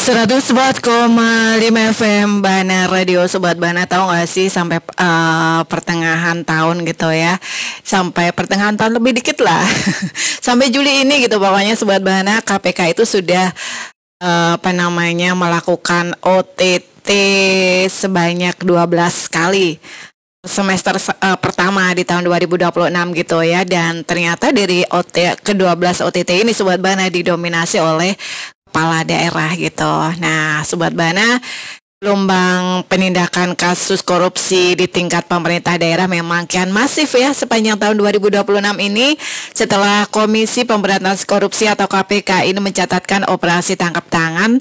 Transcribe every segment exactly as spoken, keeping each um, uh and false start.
seratus empat koma lima F M Bana Radio. Sobat Bana, tahu gak sih sampai uh, pertengahan tahun gitu ya, sampai pertengahan tahun lebih dikit lah sampai Juli ini gitu pokoknya Sobat Bana, K P K itu sudah uh, apa namanya melakukan O T T sebanyak dua belas kali semester uh, pertama di tahun dua ribu dua puluh enam gitu ya. Dan ternyata dari O T ke dua belas O T T ini Sobat Bana didominasi oleh kepala daerah gitu. Nah, Sobat Bana, gelombang penindakan kasus korupsi di tingkat pemerintah daerah memang kian masif ya sepanjang tahun dua ribu dua puluh enam ini, setelah Komisi Pemberantasan Korupsi atau K P K ini mencatatkan operasi tangkap tangan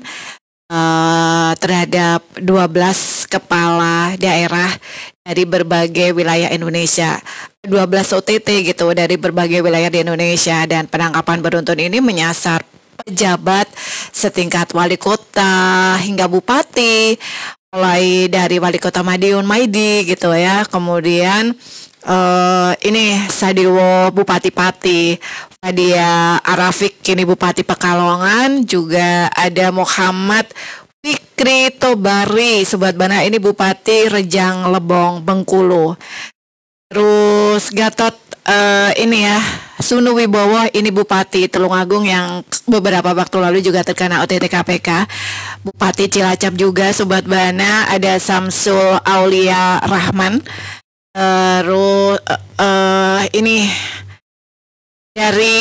uh, terhadap dua belas kepala daerah dari berbagai wilayah Indonesia. dua belas O T T gitu dari berbagai wilayah di Indonesia, dan penangkapan beruntun ini menyasar pejabat setingkat wali kota hingga bupati, mulai dari wali kota Madiun Maidi gitu ya, kemudian uh, ini Sadiwo Bupati Pati, Fadia Arafik kini Bupati Pekalongan, juga ada Muhammad Fikri Tobari Sobat Bana, ini Bupati Rejang Lebong Bengkulu. Terus Gatot uh, ini ya Sunu Wibowo, ini Bupati Tulungagung yang beberapa waktu lalu juga terkena O T T K P K. Bupati Cilacap juga Sobat Bana, ada Samsul Aulia Rahman. Terus uh, uh, ini dari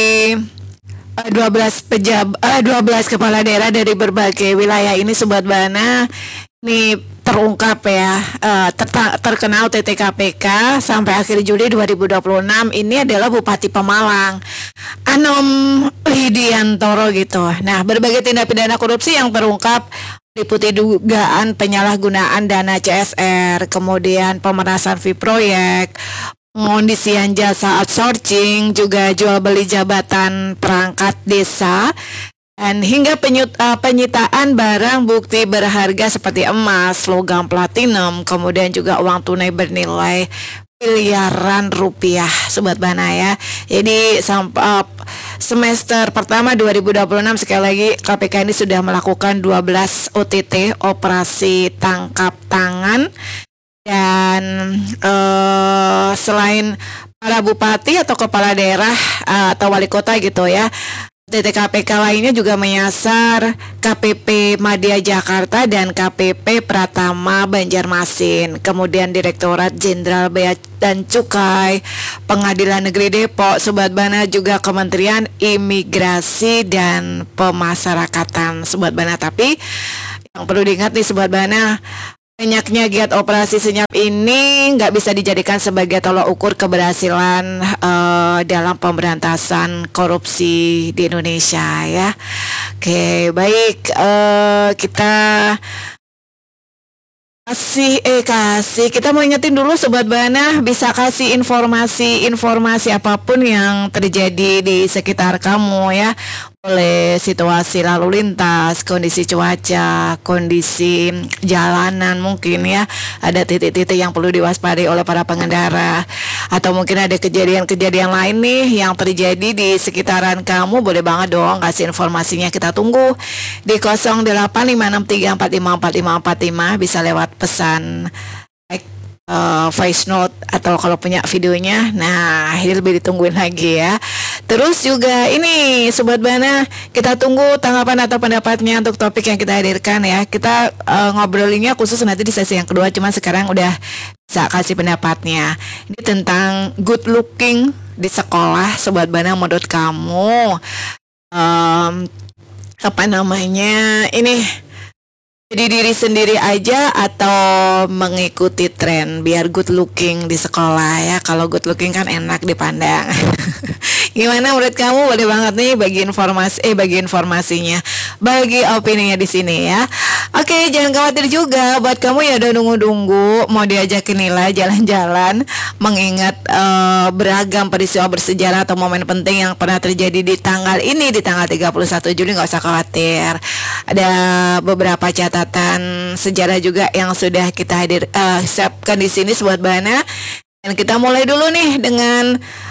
uh, dua belas pejab uh, dua belas kepala daerah dari berbagai wilayah ini Sobat Bana, ini terungkap ya, uh, ter- terkena O T T K P K sampai akhir Juli dua ribu dua puluh enam. Ini adalah Bupati Pemalang, Anom Lidiantoro gitu. Nah, berbagai tindak pidana korupsi yang terungkap meliputi dugaan penyalahgunaan dana C S R, kemudian pemerasan fee proyek, pengondisian jasa outsourcing, juga jual beli jabatan perangkat desa, dan hingga penyut, uh, penyitaan barang bukti berharga seperti emas, logam platinum, kemudian juga uang tunai bernilai miliaran rupiah Sobat Bana ya. Jadi sampai uh, semester pertama dua ribu dua puluh enam sekali lagi K P K ini sudah melakukan dua belas O T T, operasi tangkap tangan. Dan uh, selain para bupati atau kepala daerah uh, atau wali kota gitu ya, O T T K P K lainnya juga menyasar K P P Madya Jakarta dan K P P Pratama Banjarmasin, kemudian Direktorat Jenderal Bea dan Cukai, Pengadilan Negeri Depok Sobat Bana, juga Kementerian Imigrasi dan Pemasyarakatan Sobat Bana. Tapi yang perlu diingat nih Sobat Bana, banyaknya giat operasi senyap ini nggak bisa dijadikan sebagai tolak ukur keberhasilan uh, dalam pemberantasan korupsi di Indonesia ya. Oke, baik, uh, kita kasih eh kasih kita mau ingetin dulu Sobat Bana, bisa kasih informasi-informasi apapun yang terjadi di sekitar kamu ya, oleh situasi lalu lintas, kondisi cuaca, kondisi jalanan, mungkin ya ada titik-titik yang perlu diwaspadai oleh para pengendara, atau mungkin ada kejadian-kejadian lain nih yang terjadi di sekitaran kamu, boleh banget dong kasih informasinya. Kita tunggu di nol delapan lima enam tiga empat lima empat lima empat lima, bisa lewat pesan Uh, voice note atau kalau punya videonya. Nah, ini lebih ditungguin lagi ya. Terus juga ini Sobat Bana, kita tunggu tanggapan atau pendapatnya untuk topik yang kita hadirkan ya. Kita uh, ngobrolinnya khusus nanti di sesi yang kedua, cuman sekarang udah bisa kasih pendapatnya. Ini tentang good looking di sekolah Sobat Bana, menurut kamu um, apa namanya ini, jadi diri sendiri aja atau mengikuti tren biar good looking di sekolah ya? Kalau good looking kan enak dipandang. Gimana menurut kamu? Boleh banget nih bagi informasi eh bagi informasinya, bagi opininya di sini ya. Oke, jangan khawatir juga buat kamu ya udah nunggu-nunggu mau diajakin Nila jalan-jalan mengingat uh, beragam peristiwa bersejarah atau momen penting yang pernah terjadi di tanggal ini, di tanggal tiga puluh satu Juli. Nggak usah khawatir. Ada beberapa catatan sejarah juga yang sudah kita hadir uh, siapkan di sini Sobat Bana. Dan kita mulai dulu nih dengan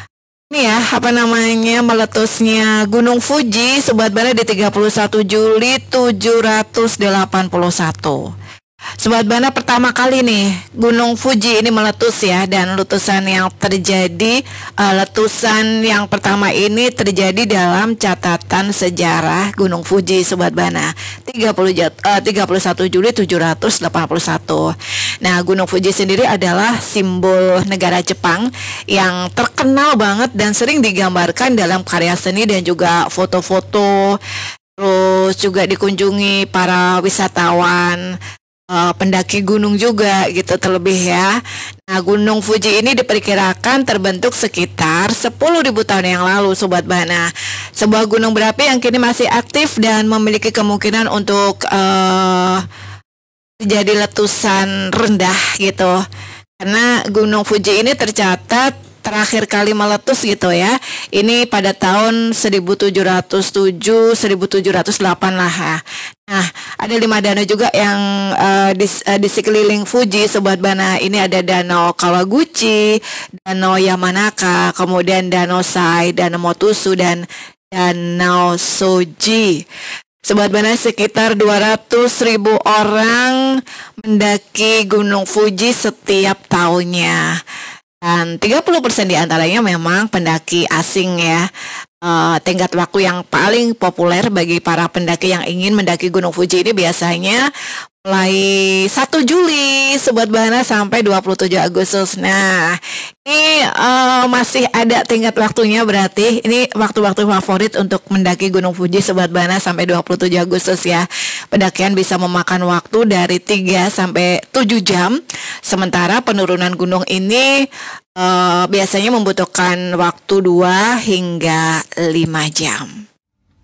Ini ya, apa namanya, meletusnya Gunung Fuji, Sobat Bana di tiga puluh satu Juli tujuh ratus delapan puluh satu. Sobat Bana, pertama kali nih Gunung Fuji ini meletus ya, dan letusan yang terjadi eh, letusan yang pertama ini terjadi dalam catatan sejarah Gunung Fuji, Sobat Bana. tiga puluh jat- eh, tiga puluh satu Juli tujuh ratus delapan puluh satu. Nah, Gunung Fuji sendiri adalah simbol negara Jepang yang terkenal banget dan sering digambarkan dalam karya seni dan juga foto-foto. Terus juga dikunjungi para wisatawan, eh, pendaki gunung juga gitu terlebih ya. Nah, Gunung Fuji ini diperkirakan terbentuk sekitar sepuluh ribu tahun yang lalu, Sobat Bana. Sebuah gunung berapi yang kini masih aktif dan memiliki kemungkinan untuk eh, terjadi letusan rendah gitu. Karena Gunung Fuji ini tercatat terakhir kali meletus gitu ya. Ini pada tahun seribu tujuh ratus tujuh seribu tujuh ratus delapan lah ya. Nah, ada lima danau juga yang eh, di, eh, di sekeliling Fuji, Sobat Bana. Ini ada Danau Kawaguchi, Danau Yamanaka, kemudian Danau Sai, Danau Motusu, dan Danau Soji. Sobat Bana, sekitar dua ratus ribu orang mendaki Gunung Fuji setiap tahunnya. Dan tiga puluh persen diantaranya memang pendaki asing ya. Eh, tenggat waktu yang paling populer bagi para pendaki yang ingin mendaki Gunung Fuji ini biasanya mulai satu Juli, Sobat Bana, sampai dua puluh tujuh Agustus. Nah, ini eh, masih ada tenggat waktunya, berarti ini waktu-waktu favorit untuk mendaki Gunung Fuji, Sobat Bana, sampai dua puluh tujuh Agustus ya. Pendakian bisa memakan waktu dari tiga sampai tujuh jam. Sementara penurunan gunung ini eh, biasanya membutuhkan waktu dua hingga lima jam.